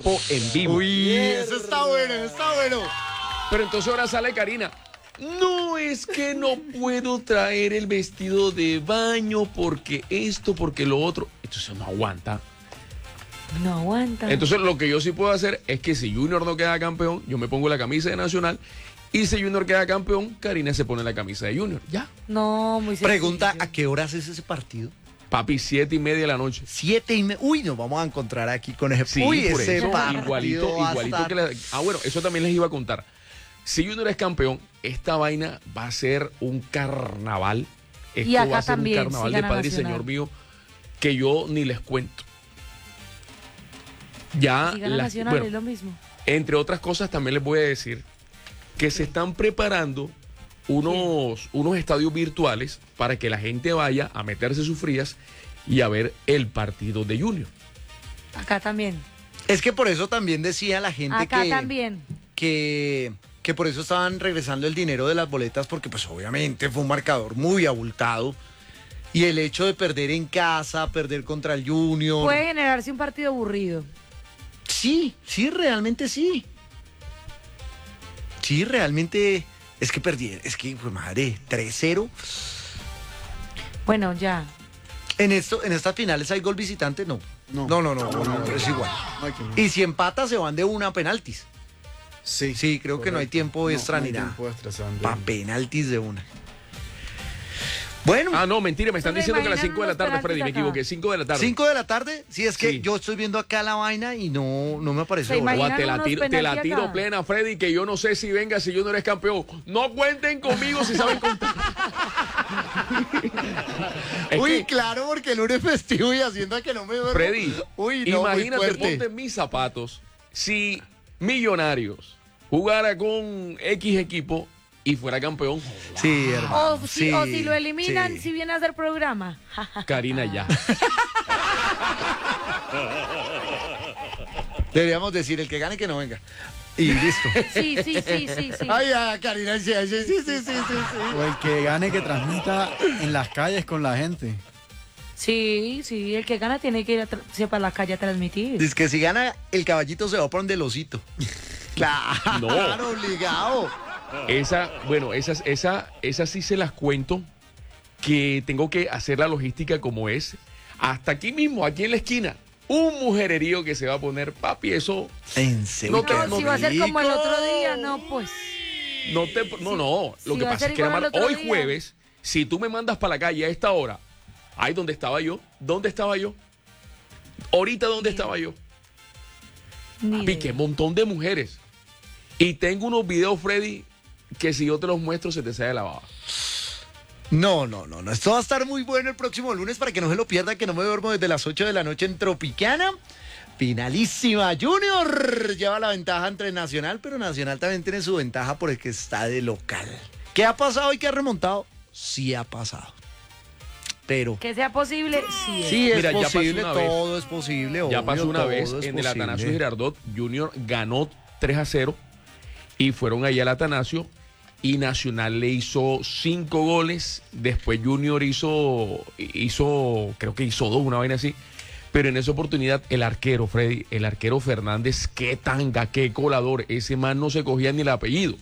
Chapo en vivo. Uy, eso está bueno, está bueno. Pero entonces ahora sale Karina. No, es que no puedo traer el vestido de baño porque esto, porque lo otro. Entonces no aguanta. No aguanta. Entonces lo que yo sí puedo hacer es que si Junior no queda campeón, yo me pongo la camisa de Nacional. Y si Junior queda campeón, Karina se pone la camisa de Junior. Ya. No, muy sencillo. Pregunta, ¿a qué horas es ese partido? Papi, 7:30 de la noche. 7:30. Uy, nos vamos a encontrar aquí con ese. Sí, Uy, por ese eso, partido igualito va a que estar- bueno, eso también les iba a contar. Si Junior es campeón, esta vaina va a ser un carnaval. Esto Y acá va a ser también, un carnaval si de gana Padre y Nacional. Señor mío, que yo ni les cuento. Ya, Si gana Nacional bueno, es lo mismo. entre otras cosas, también les voy a decir que se están preparando unos estadios virtuales para que la gente vaya a meterse sus frías y a ver el partido de Junior. Acá también. Es que por eso también decía la gente Acá también. que por eso estaban regresando el dinero de las boletas, porque pues obviamente fue un marcador muy abultado. Y el hecho de perder en casa, perder contra el Junior. Puede generarse un partido aburrido. Sí, realmente sí. Sí, realmente es que perdí, es que, pues madre, 3-0. Bueno, ya. En estas finales hay gol visitante, no. No. No, es igual. No hay que- Y si empata se van de una a penaltis. Sí, Sí, creo que no hay tiempo extra no ni hay nada. tiempo extra, se van de- Pa' penaltis de una. Bueno, Ah, no, mentira, me están ¿Se diciendo que a las imaginan 5 de la unos tarde, penaltis Freddy, me acá? equivoqué, 5 de la tarde. 5 de la tarde, sí, es que Sí. yo estoy viendo acá la vaina y no me aparece ¿Se hora. O imagina? te la unos tiro, penalti tiro acá. plena, Freddy, que yo no sé si venga si Junior es campeón. No cuenten conmigo si saben contar. Es Uy, que, claro, porque el lunes festivo y haciendo que no me duermo. Freddy, Uy, no, muy imagínate, fuerte. ponte en mis zapatos, si Millonarios jugara con X equipo y fuera campeón, Sí, hermano. O si lo eliminan, sí. si viene a hacer programa. Karina ya. Deberíamos decir, el que gane que no venga. Y listo. Sí. Ay, Karina, sí. O el que gane que transmita en las calles con la gente. Sí, el que gana tiene que ir para la calle a transmitir. Dice que si gana, el caballito se va a poner del osito. Claro, No. obligado. Esa sí se las cuento, que tengo que hacer la logística como es. Hasta aquí mismo, aquí en la esquina, un mujererío que se va a poner, papi, eso En serio. No, si va a ser como el otro día, no, pues. no. Lo Sí, que va a pasa ser es que igual al otro hoy día. jueves, si tú me mandas para la calle a esta hora, ahí donde estaba yo, ¿dónde estaba yo? Ahorita, ¿dónde estaba yo? Ni Papi, idea. qué montón de mujeres. Y tengo unos videos, Freddy, que si yo te los muestro se te sale la baba. No. Esto va a estar muy bueno el próximo lunes para que no se lo pierdan, que no me duermo desde las 8 de la noche en Tropicana. Finalísima. Junior lleva la ventaja entre Nacional, pero Nacional también tiene su ventaja porque está de local. ¿Qué ha pasado y qué ha remontado? Sí ha pasado. Pero Que sea posible, sí. sí es Mira, ya pasó posible, una vez. todo es posible. Ya obvio, pasó una todo vez es en el posible. Atanasio Girardot, Junior ganó 3-0 y fueron allá al Atanasio y Nacional le hizo 5 goles, después Junior hizo, creo que hizo 2, una vaina así, pero en esa oportunidad el arquero, Freddy, el arquero Fernández, qué tanga, qué colador, ese man no se cogía ni el apellido.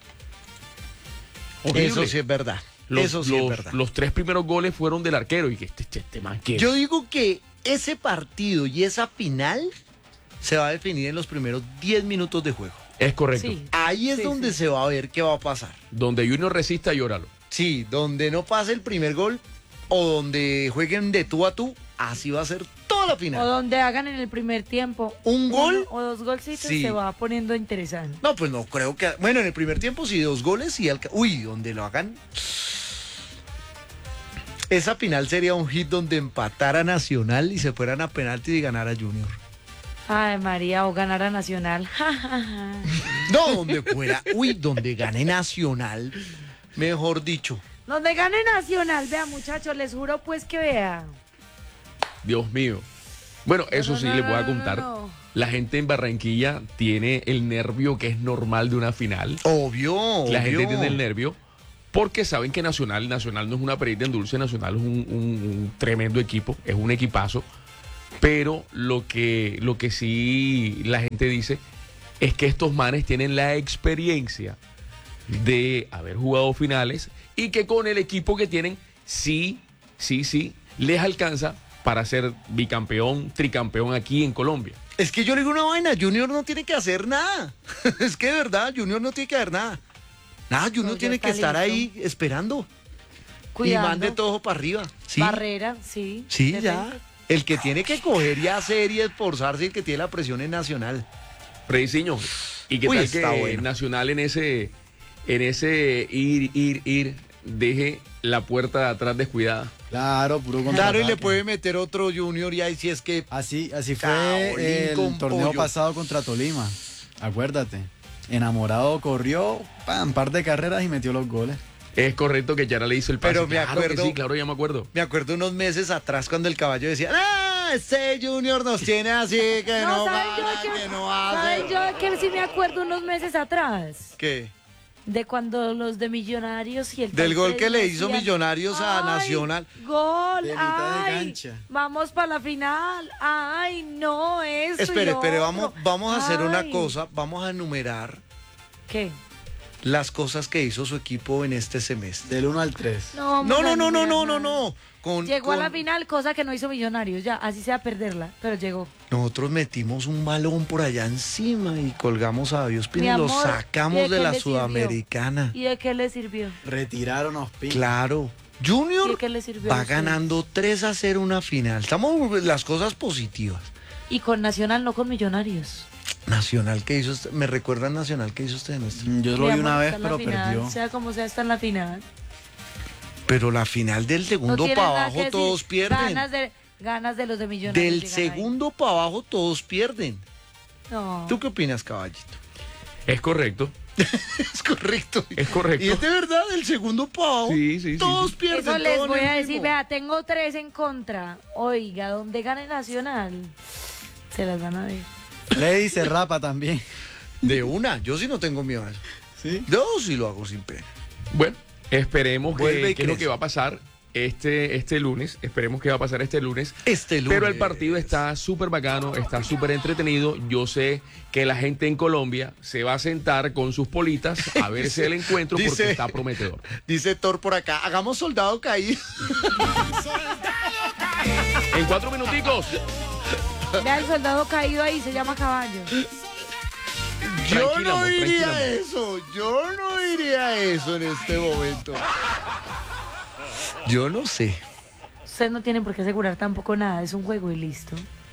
Horrible. Eso sí es verdad. Eso sí es verdad. Los 3 primeros goles fueron del arquero y que este man que Yo digo que ese partido y esa final se va a definir en los primeros 10 minutos de juego. es correcto. Sí. Ahí es Sí, donde sí. se va a ver qué va a pasar. Donde Junior resista, llóralo. Sí, donde no pase el primer gol o donde jueguen de tú a tú, así va a ser toda la O final. donde hagan en el primer tiempo ¿Un gol? uno o 2 golcitos, Sí. se va poniendo interesante. No, pues no creo que... Bueno, en el primer tiempo sí, 2 goles y... Uy, donde lo hagan... Esa final sería un hit donde empatara Nacional y se fueran a penaltis y ganara Junior. Ay, María, o ganar a Nacional. No, donde fuera... Uy, donde gane Nacional, mejor dicho. Donde gane Nacional, vea, muchachos, les juro pues que vea. Dios mío. Bueno, eso sí les voy a no, contar. no. La gente en Barranquilla tiene el nervio que es normal de una final. Obvio, La gente obvio. tiene el nervio porque saben que Nacional no es una perita en dulce, Nacional es un tremendo equipo, es un equipazo. Pero lo que sí la gente dice es que estos manes tienen la experiencia de haber jugado finales y que con el equipo que tienen, sí, les alcanza para ser bicampeón, tricampeón aquí en Colombia. Es que yo le digo una vaina, Junior no tiene que hacer nada. Es que de verdad, Junior no tiene que hacer nada. Nada, Junior No, ya tiene que está estar listo. ahí esperando. Cuidando. Y mande todo para arriba. Sí, Barrera, sí. sí, defensa. ya. El que tiene que coger y hacer y esforzarse, el que tiene la presión es Nacional. Frediciño, ¿y qué Uy, tal está que bueno. Nacional en ese ir, deje la puerta de atrás descuidada? Claro, puro Claro, y contraataque. le puede meter otro Junior y ahí sí es que... Así fue Caolín el con torneo pollo. pasado contra Tolima. Acuérdate. Enamorado corrió, un par de carreras y metió los goles. Es correcto que Yara le hizo el pase. Pero me Claro que acuerdo- sí, claro, ya me acuerdo. Me acuerdo unos meses atrás cuando el caballo decía, ¡ah! Este Junior nos tiene así, que no, ¿saben yo gana, que- que no ¿saben hace. yo que sí me acuerdo unos meses atrás? ¿Qué? De cuando los de Millonarios y el Del gol que le Taipei hizo decían, Millonarios a "Ay, Nacional". Gol, De mitad de ay, cancha. vamos para la final. Ay, no, eso. Espere, y espere, otro. vamos a hacer una Ay. cosa, vamos a enumerar ¿Qué? las cosas que hizo su equipo en este semestre. Del 1 al 3. No, vamos No, a no, no, no, enumerar no, no, nada. no. Llegó a la final, cosa que no hizo Millonarios, ya, así sea perderla, pero llegó. Nosotros metimos un balón por allá encima y colgamos a Dios Mi y lo amor, ¿y sacamos de de qué la le sirvió? Sudamericana. ¿Y de qué le sirvió? Retiraron a Ospina. Claro. ¿Y Junior de qué le sirvió a va ustedes? ganando 3-0 una final. Estamos las cosas positivas. Y con Nacional, no con Millonarios. Nacional que hizo, me recuerda al Nacional que hizo este semestre. Yo lo Mi vi amor, una vez, está en la pero final, perdió. sea como sea, está en la final. Pero la final del No segundo tienen para nada abajo que decir. todos pierden. Ganas de los de Millonarios. Del llegan ahí. segundo para abajo todos pierden. No. ¿Tú qué opinas, caballito? Es correcto. Es correcto. Es correcto. Y es de verdad, del segundo para abajo. Sí. Todos pierden. Eso les todos voy en el a decir, mismo. vea, tengo 3 en contra. Oiga, donde gane Nacional, se las van a ver. Lady se rapa también. De una, yo sí no tengo miedo a eso. ¿Sí? Yo sí lo hago sin pena. Bueno, esperemos Vuelve y qué es lo crece. que va a pasar este lunes. Esperemos que va a pasar este lunes. Este lunes. Pero el partido está súper bacano, está súper entretenido. Yo sé que la gente en Colombia se va a sentar con sus politas a verse el encuentro porque dice- está prometedor. Dice Thor por acá, hagamos soldado caído. En 4 minuticos. Vea el soldado caído ahí, se llama Caballo. Yo Tranquila, no amor, diría tranquila, amor. eso, yo no diría eso en este momento. Yo no sé. Ustedes no tienen por qué asegurar tampoco nada, es un juego y listo.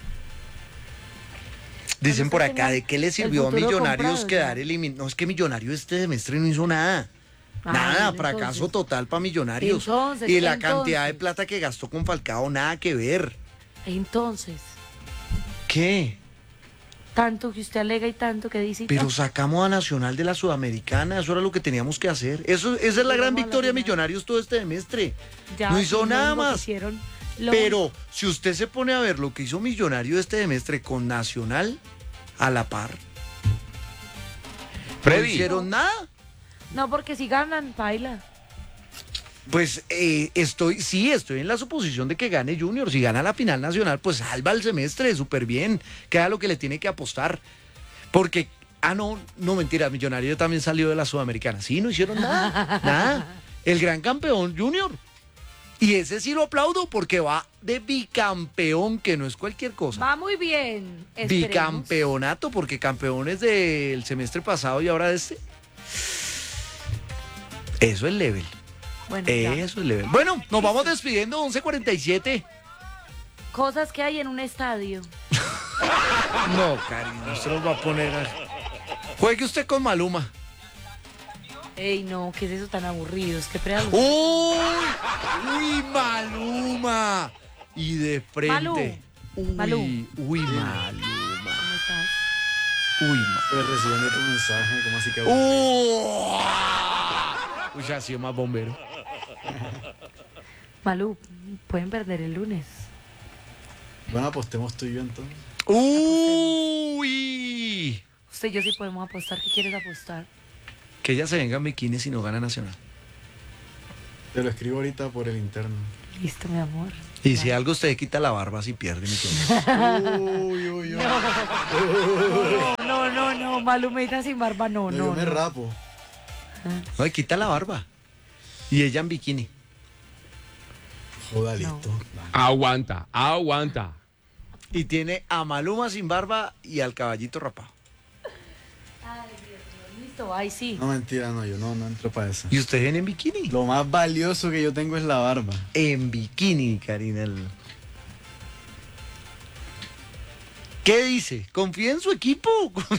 Dicen por Ustedes acá, tenían ¿de qué le el sirvió a futuro Millonarios comprado, quedar ya. eliminado? No, es que Millonarios este semestre no hizo nada. Ay, Nada, entonces- fracaso total para Millonarios. Entonces, y la cantidad de entonces. plata que gastó con Falcao, nada que ver. Entonces, ¿Qué? tanto que usted alega y tanto que dice. y Pero tanto. sacamos a Nacional de la Sudamericana, eso era lo que teníamos que hacer. Esa es la gran Llegamos a la victoria de final. Millonarios todo este semestre. Ya, no hizo lo nada único que más. hicieron, lo Pero si usted se pone a ver lo que hizo Millonario este semestre con Nacional a la par, no Freddy. hicieron nada. No, porque si ganan, baila. Pues estoy en la suposición de que gane Junior. Si gana la final nacional, pues salva el semestre súper bien. Queda lo que le tiene que apostar. Porque, no, mentira, Millonario también salió de la Sudamericana. Sí, no hicieron nada, nada. El gran campeón Junior. Y ese sí lo aplaudo porque va de bicampeón, que no es cualquier cosa. Va muy bien. Esperemos. Bicampeonato, porque campeones del semestre pasado y ahora de este. Eso es level. Bueno, ya. Eso es level. Bueno, nos vamos despidiendo, 11:47. Cosas que hay en un estadio. No, cariño, usted nos va a poner a... Juegue usted con Maluma. Ey, no, ¿qué es eso tan aburrido? Es que pregunta. ¡Uy, Maluma! Y de frente. Malú. Uy, Maluma. ¿Cómo estás? Uy, Pues recibiendo tu mensaje, como así que... Uy, ha sido más bombero. Malú, pueden perder el lunes. Bueno, apostemos tú y yo entonces. Uy. Usted y yo sí podemos apostar. ¿Qué quieres apostar? Que ella se venga en bikini si no gana Nacional. Te lo escribo ahorita por el interno. Listo, mi amor. Y si algo usted quita la barba, si pierde, mi querido. Uy, uy, uy. No, Malumita sin barba, no. Yo me rapo. No, y quita la barba. Y ella en bikini. Jodalito. Aguanta. Y tiene a Maluma sin barba y al caballito rapado. Listo, ahí sí. No, mentira, no, yo no entro para eso. ¿Y usted viene en bikini? Lo más valioso que yo tengo es la barba. En bikini, Karina. ¿Qué dice? ¿Confía en su equipo?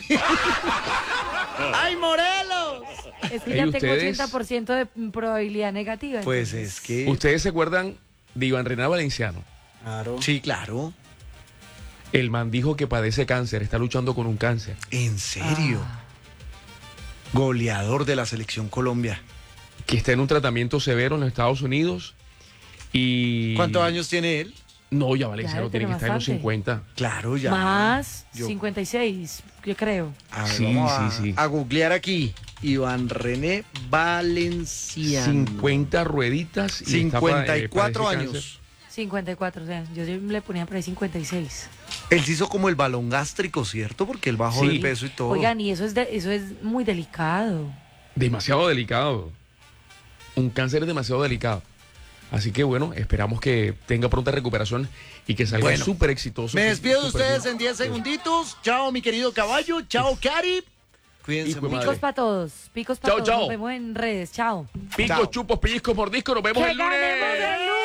¡Ay, Morelos! Es que Ey, ya tengo ustedes- 80% de probabilidad negativa. Pues entonces. es que... ¿Ustedes se acuerdan de Iván Renan Valenciano? Claro. Sí, claro. El man dijo que padece cáncer, está luchando con un cáncer. ¿En serio? Goleador de la selección Colombia. Que está en un tratamiento severo en los Estados Unidos. Y... ¿Cuántos años tiene él? No, ya Ya Valenciano debe tiene que tener estar en los bastante. 50. Claro, ya. Más Yo- 56, yo creo. A ver, Sí, vamos a, sí. a googlear aquí. Iván René Valenciano. 50 rueditas. Y está 54 padece años. cáncer. 54, o sea, yo le ponía por ahí 56. Él se hizo como el balón gástrico, ¿cierto? Porque él bajó Sí. de peso y todo. Oigan, y eso es muy delicado. Demasiado delicado. Un cáncer es demasiado delicado. Así que bueno, esperamos que tenga pronta recuperación y que salga Bueno, súper exitoso. Me despido de súper ustedes bien. en 10 segunditos. Chao, mi querido caballo. Chao, Cari. Cuídense Hijo de mucho. madre. Picos para todos, picos para Chao, todos. chao. Nos vemos en redes. Chao. Picos, Chao. chupos, pellizcos, mordiscos. Nos vemos ¡Que el lunes. ganemos el lunes!